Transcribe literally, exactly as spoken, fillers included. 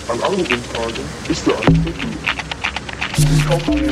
An anderen Tagen ist er einfach gut. Ich kaufe mir